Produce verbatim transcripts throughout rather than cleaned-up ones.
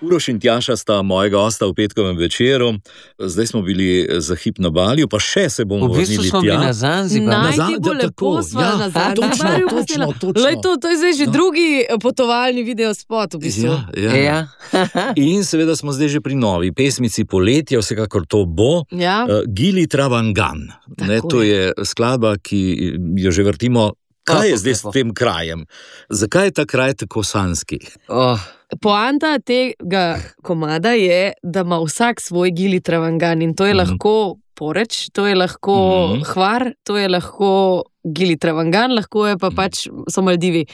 Uroš in Tjaša sta moja gosta v petkovem večeru, zdaj smo bili za hip na Baliju, pa še se bomo vrnili tja. V bistvu smo bili na Zanzibar. Najti bo lepo sva ja, na Zanzibar. Točno, točno, točno. Lej, to, to je zdaj že no. drugi potovalni videospot v bistvu. Ja, ja. ja. In seveda smo zdaj že pri novi pesmici Poletja, vsekakor to bo. Ja. Uh, Gili Travangan. Ne, to je skladba, ki jo že vrtimo. Kaj je zdaj s tem krajem? Zakaj je ta kraj tako sanski? Oh. Poanta tega komada je, da ima vsak svoj Gili Travangan in to je mm. lahko Poreč, to je lahko mm. Hvar, to je lahko Gili Travangan, lahko je pa mm. pač so Maldivi.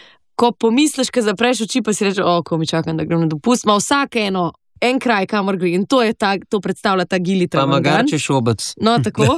Ko pomisliš, ko zapreš oči, pa si reče, o, ko mi čakam, da grem na dopust, ima vsak eno, en kraj, kamor gre in to, je ta, to predstavlja ta Gili Travangan. Pa magarče šobec. No, tako.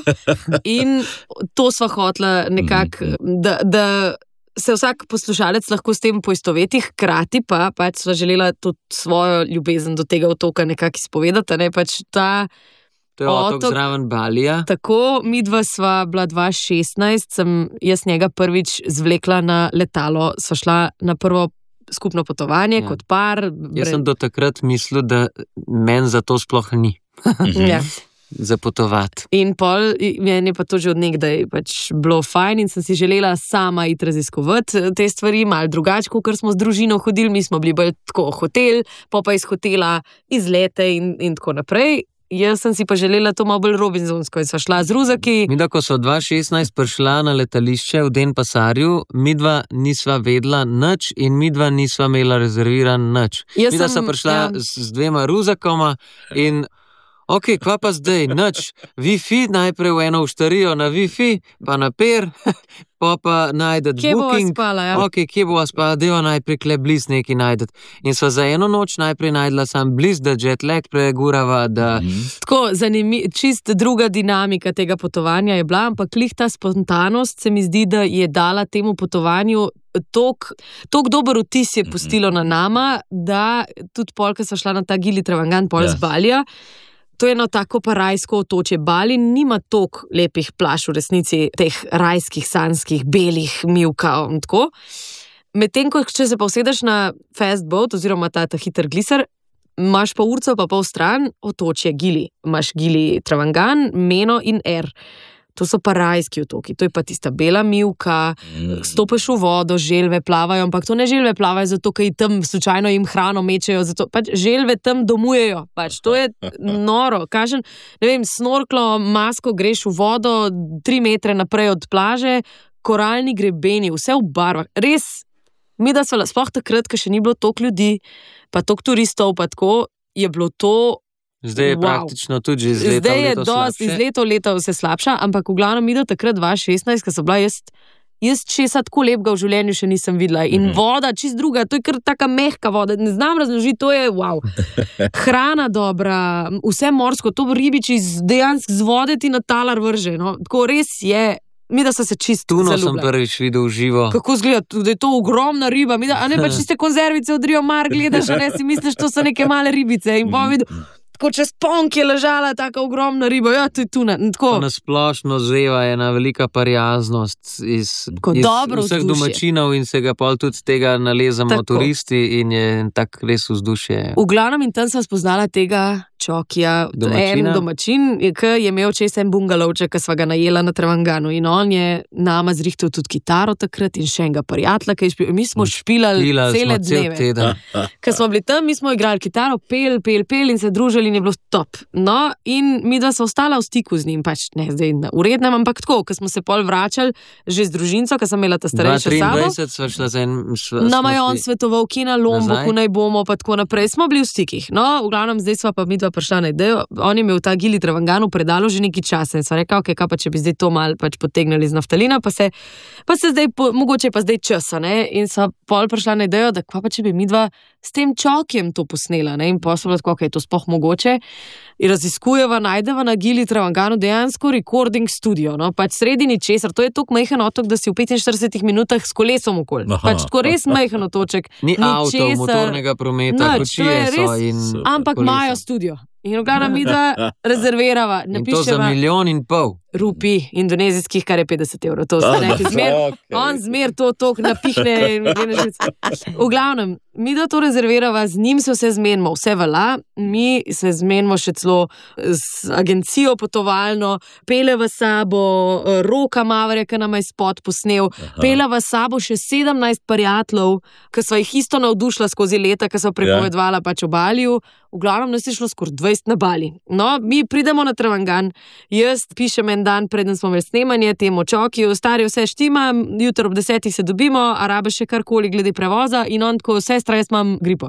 In to sva hotla nekako, da, da se vsak poslušalec lahko s tem poistoveti, hkrati pa pač sva želela tudi svojo ljubezen do tega otoka nekako izpovedati, ne pač ta To je otok, otok zraven Balija. Tako, midva sva bila dva tisoč šestnajst, sem jaz njega prvič zvlekla na letalo, sva šla na prvo skupno potovanje ja. kot par. Jaz sem do takrat mislil, da men za to sploh ni. ja. Za potovati. In pol, meni je pa to že od nekdaj pač bilo fajn in sem si želela sama iti raziskovati te stvari, malo drugače, kot smo z družino hodili, mi smo bili bolj tako hotel, pa pa iz hotela izlete in, in tako naprej. Jaz sem si pa želela to malo bolj robinzonsko in sva šla z ruzaki. Midva, ko so dva tisoč šestnajst prišla na letališče v Denpasarju, midva nisva vedela nič in midva nisva imela rezerviran nič. Jaz midva sem, sta prišla ja. z, z dvema ruzakoma in ok, kva pa zdaj, nič. Wi-Fi, najprej v eno uštarijo na Wi-Fi, pa na per, pa pa najdete kje booking. Kje bova spala, ja. Ok, kje bova spala, deva najprej kle bliz nekaj najdete. In sva za eno noč najprej najdela sam bliz, da jet lag pregurava, da... Mm. Tako, zanimiv, čist druga dinamika tega potovanja je bila, ampak klih ta spontanost se mi zdi, da je dala temu potovanju tok, tok dober vtis je pustilo na nama, da tudi pol, ko sva šla na ta Gili Travangan, pol ja. z Balija, to je eno tako pa rajsko otočje. Bali nima toliko lepih plaž v resnici, teh rajskih, sanskih, belih, mivka in tako. Medtem, ko če se pa usedeš na fast boat oziroma ta, ta hiter gliser, imaš pa urco pa pol stran otočje Gili. Imaš Gili Travangan, Meno in Er. To so pa rajski otoki, to je pa tista bela mivka, mm. stopiš v vodo, želve plavajo, ampak to ne želve plavajo zato, ker tam slučajno jim hrano mečejo, zato pač želve tam domujejo, pač to je noro. Kažem, ne vem, snorklo, masko, greš v vodo, tri metre naprej od plaže, koralni grebeni, vse v barvah, res, mi da so sploh takrat, ker še ni bilo toliko ljudi, pa toliko turistov, pa tako, je bilo to... Zdaj je wow. praktično tudi že iz leta Zdaj v leto dost, slabše. Iz leta v leto vse slabša, ampak v glavnem mi do takrat dva tisoč šestnajst, ko so bila jaz, jaz česa tako lepega v življenju še nisem videla. In mm-hmm. voda, čist druga, to je kar taka mehka voda, ne znam razložiti, to je wow. Hrana dobra, vse morsko, to ribiči dejansko z vode ti na talar vrže, no, tako res je. Mi da so se čisto zaljubila. Tuno sem prvič videl živo. Kako zgleda, da je to ogromna riba, mi da, a ne pa čiste konzervice od Rio Mar gledaš, a ne si misliš, to so neke male ribice in pa videl, tako čez ponk je ležala taka ogromna riba, ja, to je tuna. Na splošno zeva ena velika prijaznost iz, iz vseh vzdušje. Domačinov in se ga pol tudi tega nalezamo tako. Turisti in je tak res vzdušje. V glavnem in tam sem spoznala tega Čokija, Domačina. En domačin, ki je imel čez en bungalovček, ki sva ga najela na Travanganu in on je nama zrihtel tudi kitaro takrat in še enega prijatla, ki je špil. Mi smo špilali cele dneve. Ko smo bili tam, mi smo igrali kitaro, pel, pel, pel in se družili in je bilo top. No, in mi dva so ostala v stiku z njim, pač ne zdaj na urednem, ampak tako, ko smo se pol vračali že z družinco, ko sem imela ta starejša sabo. dvaindvajset sva šla za en... Nama je on svetoval, ki na Lomboku naj bomo, pa tako naprej. Smo bili v stikih. No, v glavnem, zdaj sva pa mi dva prišla na idejo. On je imel ta Gili Travanganu predalo že nekaj časa in sva rekla, ok, kaj pa če bi zdaj to mal pač potegnili z naftalina, pa se, pa se zdaj, po, mogoče pa zdaj časa, ne, in sva pol prišla na idejo, da kaj pa če bi mi dva s tem Čokijem to posnela, ne, in pa so bila tako, ok, to sploh mogoče, in raziskujeva, najdeva na Gili Travanganu dejansko recording studio, no, pač sredi ničesar, to je toliko majhen otok, da si v petinštiridesetih minutah s kolesom okoli, pač tako res majhen otoček, ni avto, motornega prometa, kočije so in... Ampak imajo studio. In v glavnem mi dva rezervirava, napiševa. In to za milijon in pol. rupi indonezijskih, kar je petdeset evrov. To se nekaj zmer, okay. On zmer to tok napihne. V glavnem, mi da to rezervirava, z njim se vse zmenimo, vse vala, mi se zmenimo še celo z agencijo potovalno, pele v sabo, Roka Maverja, ki nam je spot posnel, pele v sabo še sedemnajst prijateljev, ki so jih isto navdušila skozi leta, ki so prepovedvala pač o Baliju. V glavnem nas je šlo skoraj dvajset na Bali. No, mi pridemo na Travangan, jaz pišem en dan, preden smo imeli snemanje, temu Čokiju, stari vse štima, jutro ob desetih se dobimo, a rabe še karkoli glede prevoza in on tako, sestra, jaz imam gripo.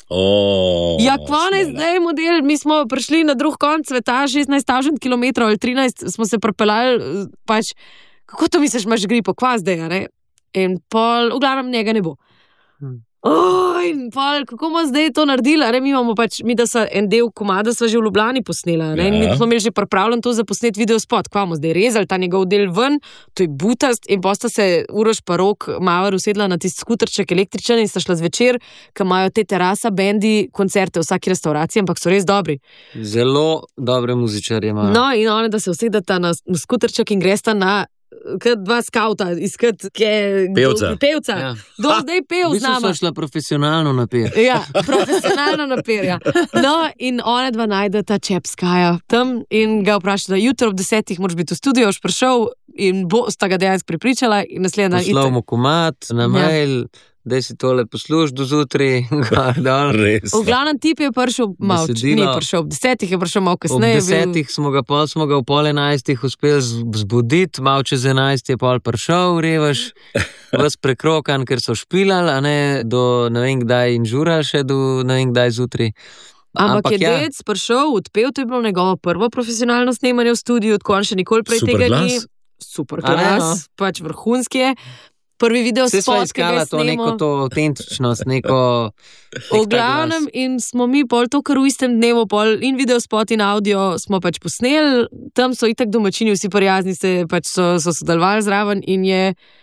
Oh, ja, kvane zdaj model, mi smo prišli na drug konc sveta, šestnajst tisoč kilometrov ali trinajst smo se prepeljali, pač, kako to misliš, imaš gripo, kva zdaj, ne? In pol, v glavnem njega ne bo. Hmm. Oh, in pol, kako bomo zdaj to naredili? Mi imamo pač, mi da so en del komada sva že v Ljubljani posnela, ne? In mi smo imeli že pripravljen to za posnet video spot, kva bomo zdaj rezali ta njegov del ven, to je butast in posta se Uroš pa Rok Maver usedla na tisti skuterček električen in sta šla zvečer, ki imajo te terasa, bendi, koncerte v vsaki restauraciji, ampak so res dobri. Zelo dobre muzičarje imajo. No, in one, da se usedata na skuterček in gresta na kot dva skauta, iskat ke... Pevca. Pevca. Ja. Do zdaj pev z nama. Mi so šla profesionalno na per. Ja, profesionalno na per, ja. No, in one dva najdeta Čepskaja tam in ga vprašata, jutro ob desetih moraš biti v studio, už prišel in bo, sta ga dejansko pripričala in naslednja... Poslal mu komad na mail... Ja. Da si tole posluš do zutri, gar dal. Res. V glavnem tip je prišel malo, ni prišel, ob desetih je prišel malo kasneje. Ob desetih smo ga, pol smo ga v pol enajstih uspeli zbuditi, malo čez enajst je pol prišel, revaš, vas prekrokan, ker so špilali, a ne do ne vem kdaj in žura še do ne vem kdaj zutri. Ampak, Ampak je ja. Dec prišel, odpel, to je bilo njegovo prvo profesionalno snemanje v studiu, tako on še nikoli prej Super tega glas. Ni. Super glas, pač vrhunski je. Prvi video spot, ki ga snemo. Vse sva iskala to neko to autentičnost, neko... V glavnem in smo mi pol to, kar v istem dnevu pol in video spot in audio smo pač posneli, tam so itak domačini, vsi prijazni se pač so, so sodelovali zraven in je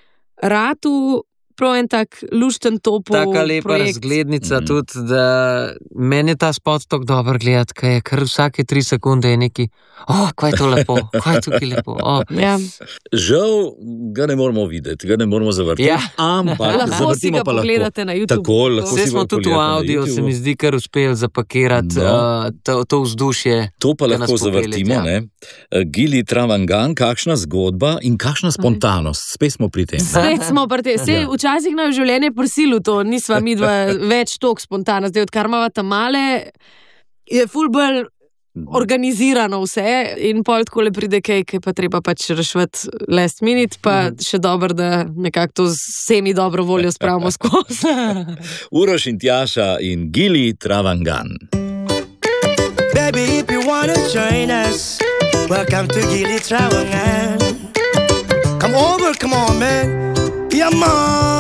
ratu prav en tak lušten topo projekt. Taka lepa razglednica mm. tudi, da meni je ta spot tako dober gledati, kaj je kar vsake tri sekunde je neki, oh, kaj je to lepo, kaj je tukaj lepo. Oh. Ja. Žal ga ne moramo videti, ga ne moramo zavrtiti, ja. ampak zavrtimo pa lahko. Na YouTube. Tako, lahko Vse smo tudi v audio, se mi zdi, kar uspeli zapakirati no. uh, to, to vzdušje. To pa lahko zavrtimo, ja. ne? Gili Travangan, kakšna zgodba in kakšna spontanost, spet smo pri tem. Spet smo pri tem, sej ja. Včasih na življenje prisilu to, nisva mi dva več tok spontana, zdaj odkar imava tam male, je ful bolj organizirano vse in pol tako le pride kaj, kaj pa treba pač rešvati last minute, pa še dobro, da nekako to z vsemi dobro voljo spravimo skozi. Uroš in Tjaša in Gili Travangan. Baby, if you wanna join us, welcome to Gili Travangan. Come over, come on, man. Yeah, man.